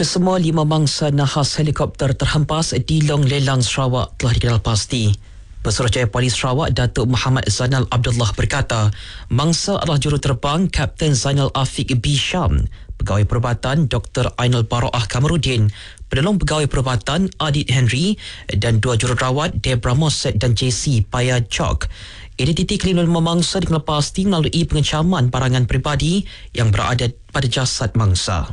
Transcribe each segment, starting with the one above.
Kesemua 5 mangsa nahas helikopter terhempas di Long Lelang, Sarawak telah dikenal pasti. Pesuruhjaya Polis Sarawak Datuk Muhammad Zainal Abdullah berkata, mangsa adalah juruterbang Kapten Zainal Afiq B. Syam, Pegawai Perubatan Dr. Ainul Baroah Kamarudin, Penolong Pegawai Perubatan Adit Henry dan 2 jururawat Debra Moset dan JC Paya Chok. Identiti kelima mangsa dikenal pasti melalui pengecaman barangan peribadi yang berada pada jasad mangsa.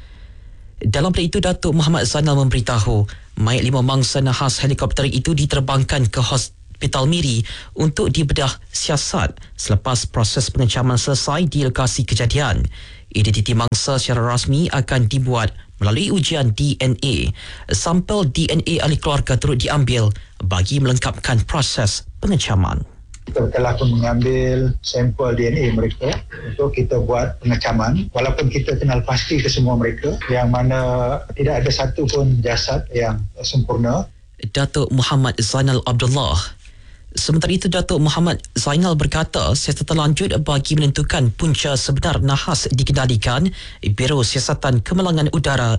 Dalam pada itu, Datuk Muhammad Zainal memberitahu mayat 5 mangsa nahas helikopter itu diterbangkan ke Hospital Miri untuk dibedah siasat selepas proses pengecaman selesai di lokasi kejadian. Identiti mangsa secara rasmi akan dibuat melalui ujian DNA. Sampel DNA ahli keluarga turut diambil bagi melengkapkan proses pengecaman. Kita telah pun mengambil sampel DNA mereka untuk kita buat pengecaman, walaupun kita kenal pasti kesemua mereka, yang mana tidak ada satu pun jasad yang sempurna. Datuk Muhammad Zainal Abdullah. Sementara itu, Datuk Muhammad Zainal berkata siasatan lanjut bagi menentukan punca sebenar nahas dikendalikan Biro Siasatan Kemalangan Udara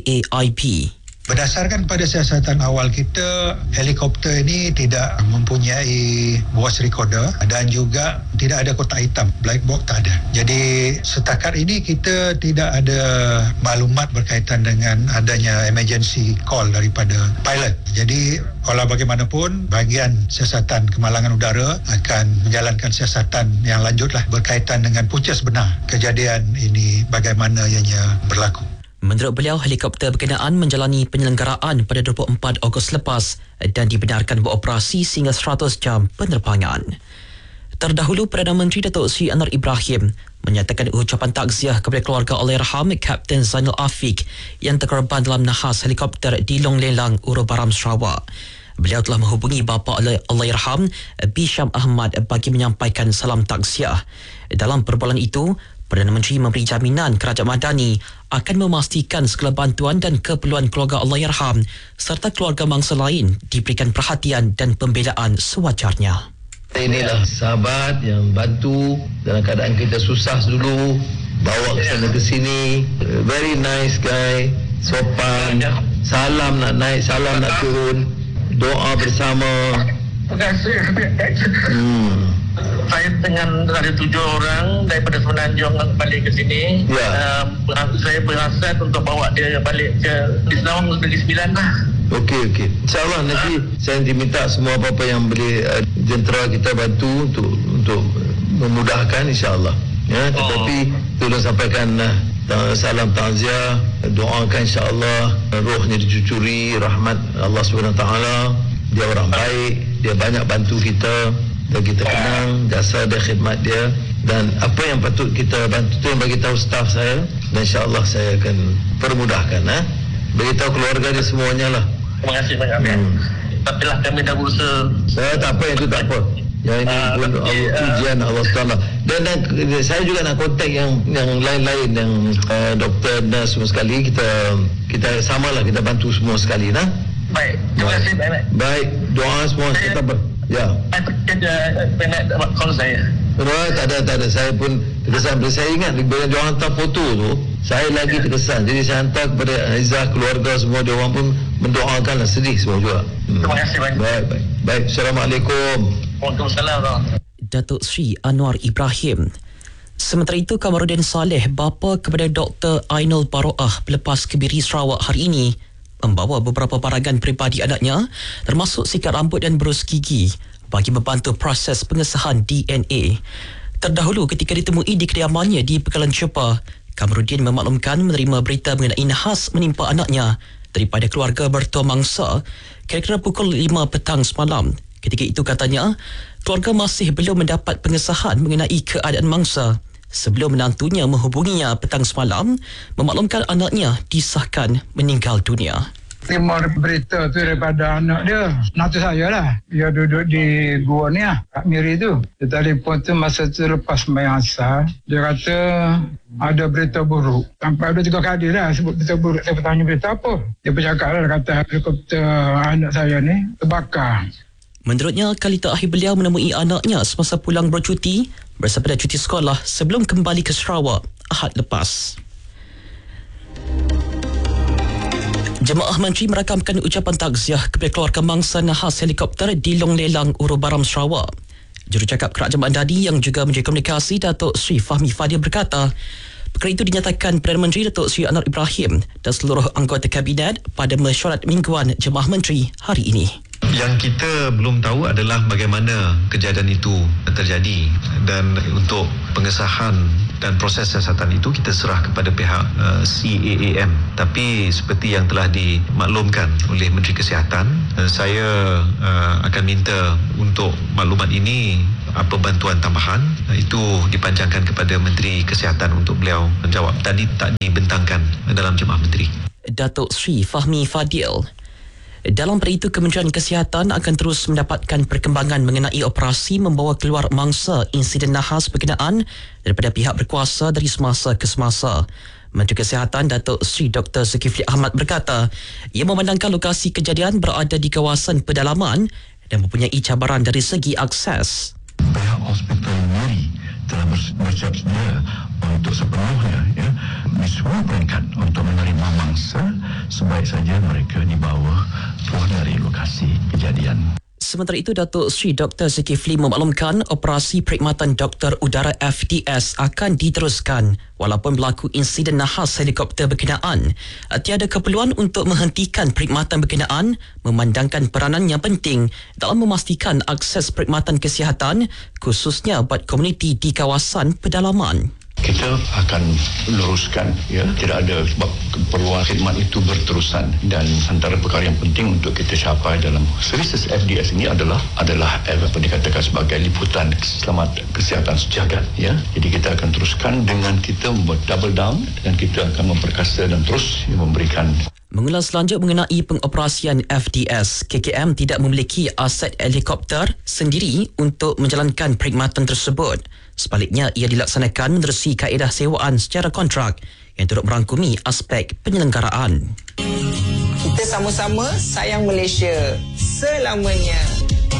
AAIB. Berdasarkan pada siasatan awal kita, helikopter ini tidak mempunyai voice recorder dan juga tidak ada kotak hitam, black box tak ada. Jadi setakat ini kita tidak ada maklumat berkaitan dengan adanya emergency call daripada pilot. Jadi walau bagaimanapun, bahagian siasatan kemalangan udara akan menjalankan siasatan yang lanjutlah berkaitan dengan punca sebenar kejadian ini, bagaimana ianya berlaku. Menurut beliau, helikopter berkenaan menjalani penyelenggaraan pada 24 Ogos lepas dan dibenarkan beroperasi sehingga 100 jam penerbangan. Terdahulu, Perdana Menteri Datuk Seri Anwar Ibrahim menyatakan ucapan takziah kepada keluarga Allahyarham Kapten Zainal Afiq yang terkorban dalam nahas helikopter di Long Lelang, Uru Baram, Sarawak. Beliau telah menghubungi bapa Allahyarham B. Syam Ahmad bagi menyampaikan salam takziah. Dalam perbualan itu, Perdana Menteri memberi jaminan Kerajaan Madani akan memastikan segala bantuan dan keperluan keluarga Allahyarham serta keluarga mangsa lain diberikan perhatian dan pembelaan sewajarnya. Inilah sahabat yang bantu dalam keadaan kita susah dulu, bawa ke sana ke sini. Very nice guy, sopan, salam nak naik, salam nak turun, doa bersama. Terima kasih. Saya dengan ada 7 orang daripada Semenanjung balik ke sini. Saya berhasrat untuk bawa dia balik ke Islam Negeri Sembilan lah. Okey. InsyaAllah nanti saya diminta semua apa-apa yang boleh jentera kita bantu untuk memudahkan, insyaAllah. Ya, tetapi tolong sampaikan salam takziah, doakan insyaAllah rohnya dicucuri rahmat Allah SWT. Dia orang baik, dia banyak bantu kita dan kita kenang jasa dan khidmat dia, dan apa yang patut kita bantu tu yang bagi tahu staf saya, dan insyaAllah saya akan permudahkan. Beritahu keluarga dia semuanya lah. Terima kasih banyak. Tapi lah kami dah berusaha. Tak apa, yang tu tak apa. Yang ini pun ujian Allah SWT. Dan saya juga nak kontak yang lain-lain, yang doktor, nurse semua sekali. Kita samalah, kita bantu semua sekali. Baik, terima kasih banyak. Baik, doa semua kita ya. Ada penak call saya. Tak ada. Saya pun terkesan. Saya ingat bila dia orang hantar foto tu, saya lagi terkesan. Jadi saya hantar kepada Aizah, keluarga semua, dia orang pun mendoakan, sedih semua juga. Terima kasih banyak. Baik. Assalamualaikum. Waalaikumsalam. Datuk Seri Anwar Ibrahim. Sementara itu, Kamarudin Saleh, bapa kepada Dr. Ainul Baroah pelepas Kebiri Sarawak hari ini, membawa beberapa barangan peribadi anaknya termasuk sikat rambut dan berus gigi bagi membantu proses pengesahan DNA. Terdahulu ketika ditemui di kediamannya di Pegalan Cepa, Kamarudin memaklumkan menerima berita mengenai nahas menimpa anaknya daripada keluarga bertua mangsa kira-kira pukul 5 petang semalam. Ketika itu katanya, keluarga masih belum mendapat pengesahan mengenai keadaan mangsa sebelum menantunya menghubunginya petang semalam memaklumkan anaknya disahkan meninggal dunia. Terima berita tu daripada anak dia, nanti saya lah. Dia duduk di gua ni lah, Kak Miri tu. Dia telefon tu masa tu lepas sembahyang asar. Dia kata ada berita buruk. Sampai 2-3 kali lah sebut berita buruk. Saya bertanya berita apa. Dia bercakap lah, kata helikopter anak saya ni terbakar. Menurutnya, kali terakhir beliau menemui anaknya semasa pulang bercuti bersama cuti sekolah sebelum kembali ke Sarawak Ahad lepas. Jemaah Menteri merakamkan ucapan takziah kepada keluarga mangsa nahas helikopter di Long Lelang, Uru Baram, Sarawak. Jurucakap Kerajaan Bandari yang juga Menteri Komunikasi Datuk Seri Fahmi Fadil berkata, perkara itu dinyatakan Perdana Menteri Datuk Seri Anwar Ibrahim dan seluruh anggota Kabinet pada mesyuarat mingguan Jemaah Menteri hari ini. Yang kita belum tahu adalah bagaimana kejadian itu terjadi, dan untuk pengesahan dan proses siasatan itu kita serah kepada pihak CAAM. Tapi seperti yang telah dimaklumkan oleh Menteri Kesihatan, saya akan minta untuk maklumat ini apa bantuan tambahan itu dipanjangkan kepada Menteri Kesihatan untuk beliau menjawab. Tadi tak dibentangkan dalam Jemaah Menteri. Datuk Seri Fahmi Fadil. Dalam perkara itu, Kementerian Kesihatan akan terus mendapatkan perkembangan mengenai operasi membawa keluar mangsa insiden nahas berkenaan daripada pihak berkuasa dari semasa ke semasa. Menteri Kesihatan Datuk Seri Dr. Zulkifli Ahmad berkata, ia memandangkan lokasi kejadian berada di kawasan pedalaman dan mempunyai cabaran dari segi akses. Pihak hospital Muri telah bersiap sedia untuk sepenuhnya semua peringkat untuk menerima mangsa, sebaik saja mereka dibawa keluar dari lokasi kejadian. Sementara itu, Datuk Seri Dr. Zulkifli memaklumkan operasi perkhidmatan Doktor Udara FDS akan diteruskan walaupun berlaku insiden nahas helikopter berkenaan. Tiada keperluan untuk menghentikan perkhidmatan berkenaan, memandangkan peranan yang penting dalam memastikan akses perkhidmatan kesihatan khususnya buat komuniti di kawasan pedalaman. Kita akan luruskan, tidak ada sebab keperluan khidmat itu berterusan, dan antara perkara yang penting untuk kita capai dalam services FDS ini adalah apa dikatakan sebagai liputan keselamatan kesihatan sejagat. Jadi kita akan teruskan dengan kita double down, dan kita akan memperkasa dan terus memberikan. Mengulas lanjut mengenai pengoperasian FDS, KKM tidak memiliki aset helikopter sendiri untuk menjalankan perkhidmatan tersebut. Sebaliknya, ia dilaksanakan menerusi kaedah sewaan secara kontrak yang turut merangkumi aspek penyelenggaraan. Kita sama-sama sayang Malaysia selamanya.